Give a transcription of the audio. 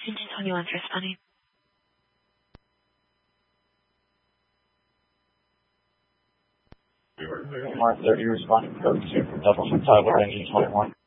Engine 21 for responding. Mark 30 responding code 2 from Double Tyler, Engine 21.